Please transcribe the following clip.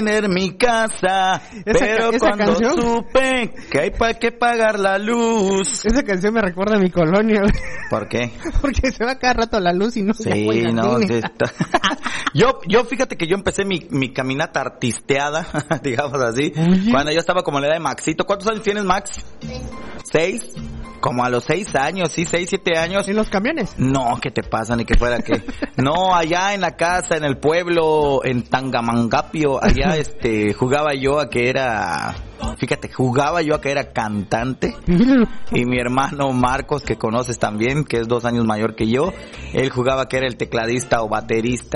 tener mi casa, pero cuando canción, supe que hay para que pagar la luz. Esa canción me recuerda a mi colonia. ¿Por qué? Porque se va cada rato la luz y no se Sí, apoya no, bien. sí está. Yo fíjate que yo empecé mi caminata artisteada, digamos así, Oye. cuando yo estaba como en la edad de Maxito. ¿Cuántos años tienes, Max? 6. Como a los 6 años, sí, 6, 7 años. ¿En los camiones? No, ¿qué te pasa? Ni que fuera que... No, allá en la casa, en el pueblo, en Tangamangapio, allá jugaba yo a que era... Fíjate, jugaba yo a que era cantante. Y mi hermano Marcos, que conoces también, que es 2 años mayor que yo, él jugaba que era el tecladista o baterista.